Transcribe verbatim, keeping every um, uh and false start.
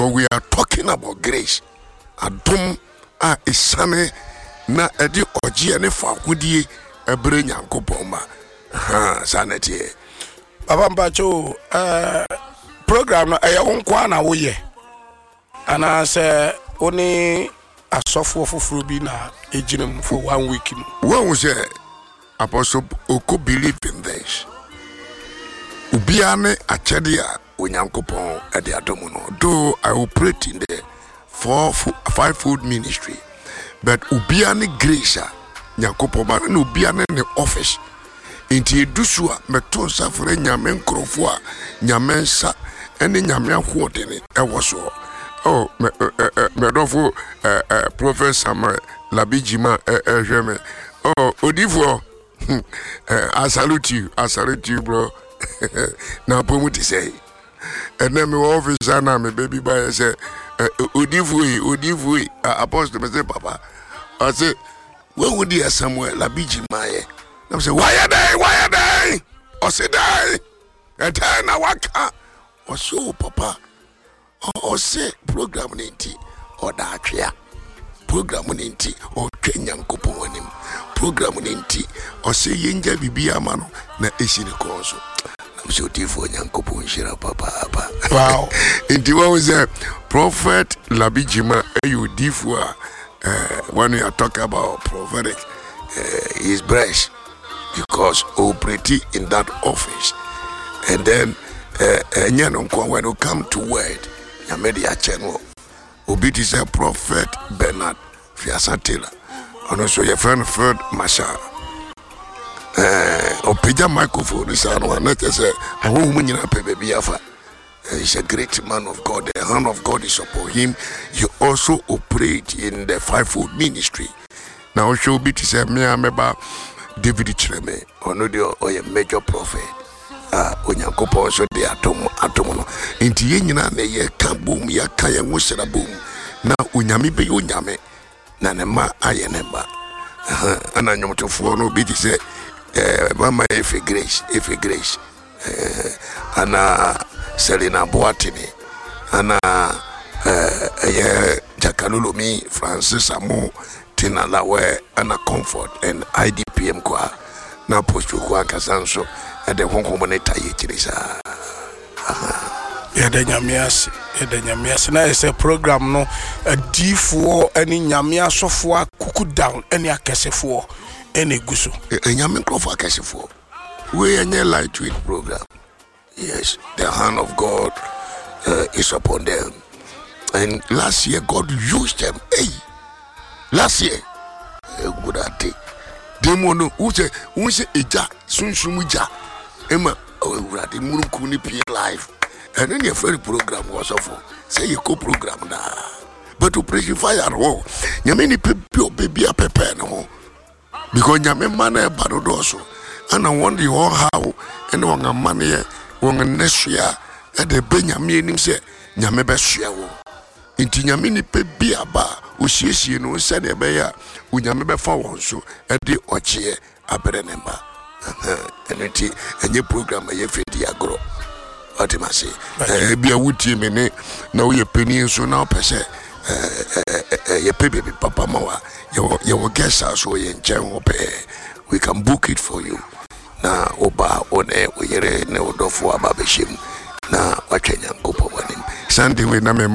but we are talking about grace. Adom a isane na edi oji ene fa hudie ebre nyankopon ma ha sanete Baba Mpacho eh program no eya wonkwa na wo ye ana se oni asofo foforo bi na ejinem for one week no when we say apostle oko believe in this ubiane achede a onyankopon e de adom no do I operate in the four five fold ministry but ubiane grace a nyankopon ma no ubiane ne office inti edusu a meton safre nyame nkrofo a nyame nsa ene nyame ahode ne ewo so oh me me dofo eh professor ma labijima eh hweme oh odifo I salute you I salute you bro na promote say and then my officer na me baby boy say odifo odifo apostle me say papa I say when would you Samuel labijima ye I say why are they why are they I say die and then I waka o so papa o say program ninti o da atwea program ninti o twenyankopon wanim program ninti o say yenja bibia ma no na esiri ko so na so tifo nyankopon shira papa wow inti what was a prophet labijima ayudifo uh when you are talking about prophetic uh, his breast because operating in that office and then uh, when you come to word your media channel obiti say prophet Bernard Fiasatela and also your friend Fred Masha uh opeja microphone is on one let us say I won't mean baby afa he's a great man of God. The hand of God is upon him. You also operate in the fivefold ministry. Now show be to say me ameba David Chireme ono de oye major prophet ah onyankopon so de atom atom no enti ye nyina na ye ka bom ya ka ye nwosira bom na onyame be onyame na ne ma aye ne ba ana nyomtofo no be say eh mama efe grace efe grace eh ana Selena Boatini ana eh ye Jakalulomi Francis Amo Tina Lawe ana Comfort and I D P M kwa na postu kwa kasanso e de honko moneta ye kirisa ya de nyamiase ya de nyamiase na ese program no adifo ani nyamiasofo akuku down ani akesefo ene guso e nyame nkrofo akesefo we enye lightweight program. Yes, the hand of God uh, is upon them. And last year, God used them. Hey, last year, good at it. Demono, who say, who say, Eja, soon Sumuja, Emma, oh, we're at the Murukuni P live. And then your very program was awful. Say, you co program now. But to preach fire, oh, Yamini Pepio, baby, a pepper, no. Because Yamen Mana Barodoso, and I wonder you all how, and on a money. Wonga nesua e de benyame nim se nyame be sua wo nti nyame ni pe bia ba osiesie no se de be ya unyame be fa won so e de oche abere ne ba eneti enye program ye fedi agro otimase e bia wuti me ne na wo ye pani so na opese ye pe baby papa mawa ye wo guest so ye nchen wo pe we can book it for you na oba one oyere ne odofo ababeshim na wachenya nkopo wanim Sunday we na me